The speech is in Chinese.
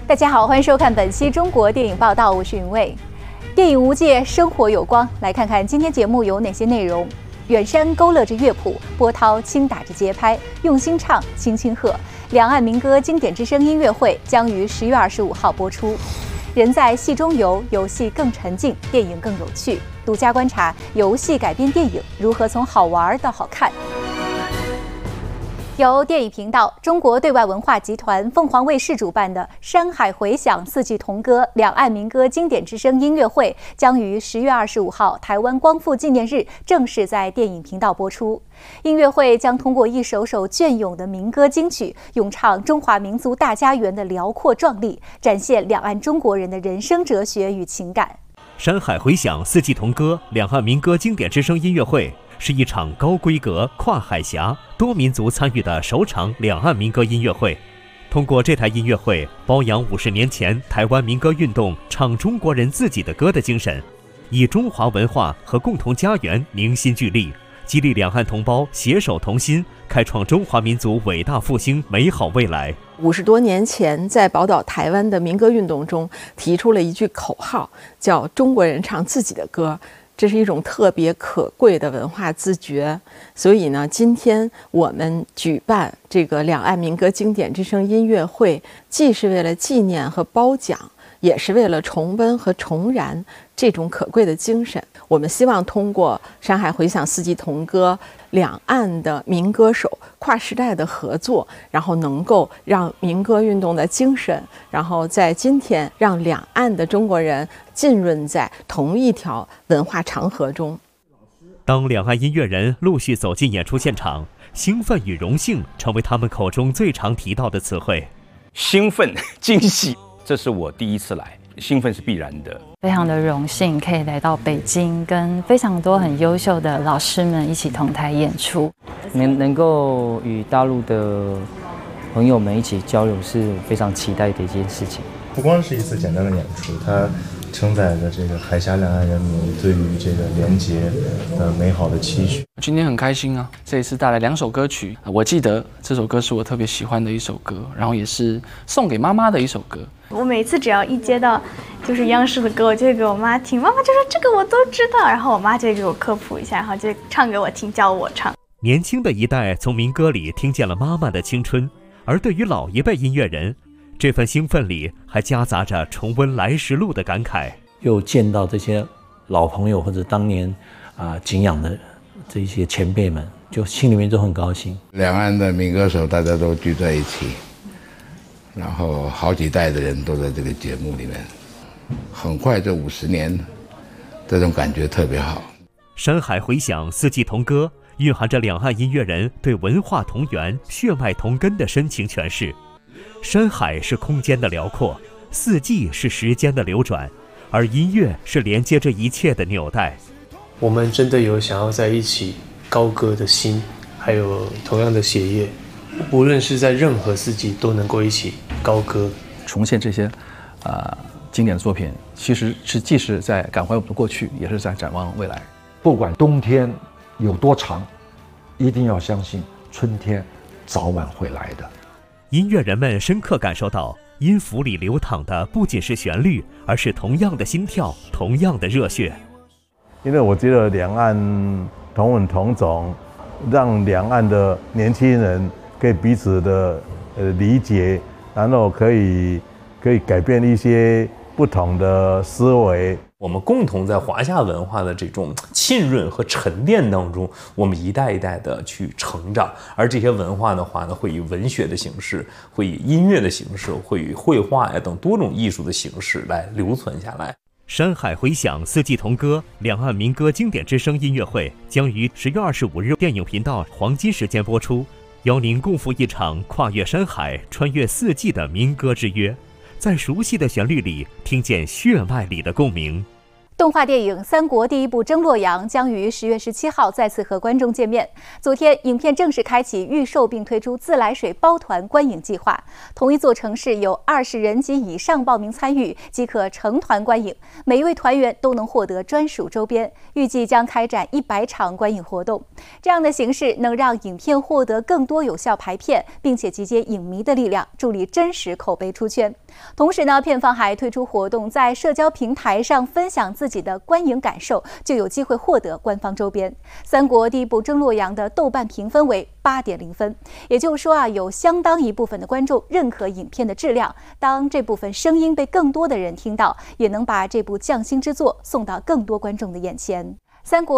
大家好，欢迎收看本期中国电影报道，我是云卫。电影无界，生活有光，来看看今天节目有哪些内容。远山勾勒着乐谱，波涛轻打着节拍，用心唱，轻轻和。两岸民歌经典之声音乐会将于10月25号播出。人在戏中游，游戏更沉浸，电影更有趣。独家观察游戏改编电影如何从好玩到好看。由电影频道、中国对外文化集团、凤凰卫视主办的《山海回响四季同歌》两岸民歌经典之声音乐会将于10月25号台湾光复纪念日正式在电影频道播出。音乐会将通过一首首隽永的民歌金曲，咏唱中华民族大家园的辽阔壮丽，展现两岸中国人的人生哲学与情感。 山海回响四季同歌两岸民歌经典之声音乐会是一场高规格、跨海峡、多民族参与的首场两岸民歌音乐会。通过这台音乐会，褒扬50年前台湾民歌运动唱中国人自己的歌的精神，以中华文化和共同家园凝心聚力，激励两岸同胞携手同心，开创中华民族伟大复兴美好未来。 50多年前，在宝岛台湾的民歌运动中，提出了一句口号，叫“中国人唱自己的歌”。这是一种特别可贵的文化自觉，所以呢，今天我们举办这个两岸民歌经典之声音乐会，既是为了纪念和褒奖，也是为了重温和重燃这种可贵的精神。我们希望通过《山海回响四季同歌》两岸的民歌手跨时代的合作，然后能够让民歌运动的精神，然后在今天让两岸的中国人浸润在同一条文化长河中。 当两岸音乐人陆续走进演出现场，兴奋与荣幸成为他们口中最常提到的词汇。 兴奋、惊喜，这是我第一次来，兴奋是必然的。 非常的荣幸可以来到北京，跟非常多很优秀的老师们一起同台演出。 能够与大陆的朋友们一起交流，是非常期待的一件事情。 不光是一次简单的演出，它承载着这个海峡两岸人民对于这个连结的美好的期许。 今天很开心啊！这一次带来2首歌曲，我记得这首歌是我特别喜欢的一首歌，然后也是送给妈妈的一首歌。 我每次只要一接到就是央视的歌，我就会给我妈听，妈妈就说这个我都知道，然后我妈就会给我科普一下，然后就唱给我听，教我唱。 年轻的一代从民歌里听见了妈妈的青春，而对于老一辈音乐人，这份兴奋里还夹杂着重温来时路的感慨。 又见到这些老朋友或者当年敬仰的这些前辈们，就心里面就很高兴。 两岸的民歌手大家都聚在一起，然后好几代的人都在这个节目里面，很快这50年，这种感觉特别好。 山海回响四季同歌蕴含着两岸音乐人对文化同源、血脉同根的深情诠释。山海是空间的辽阔，四季是时间的流转，而音乐是连接这一切的纽带。 我们真的有想要在一起高歌的心，还有同样的血液，无论是在任何四季都能够一起高歌。 重现这些经典的作品，其实是既是在感怀我们的过去，也是在展望未来。 不管冬天有多长，一定要相信春天早晚会来的。 音乐人们深刻感受到，音符里流淌的不仅是旋律，而是同样的心跳，同样的热血。 因为我觉得两岸同文同种，让两岸的年轻人可以彼此的理解，然后可以改变一些不同的思维。 我们共同在华夏文化的这种浸润和沉淀当中，我们一代一代的去成长，而这些文化的话呢，会以文学的形式，会以音乐的形式，会以绘画呀等多种艺术的形式来留存下来。 山海回响四季同歌两岸民歌经典之声音乐会将于10月25日电影频道黄金时间播出，邀您共赴一场跨越山海、穿越四季的民歌之约，在熟悉的旋律里听见血脉里的共鸣。 动画电影《三国》第一部《征洛阳》将于10月17号再次和观众见面。昨天，影片正式开启预售并推出自来水包团观影计划。同一座城市有20人及以上报名参与，即可成团观影。每一位团员都能获得专属周边。预计将开展100场观影活动。这样的形式能让影片获得更多有效排片，并且集结影迷的力量，助力真实口碑出圈。同时呢，片方还推出活动，在社交平台上分享自己的观影感受，就有机会获得官方周边。《三国》第一部《征洛阳》的豆瓣评分为8.0分，也就是说有相当一部分的观众认可影片的质量。当这部分声音被更多的人听到，也能把这部匠心之作送到更多观众的眼前。《三国》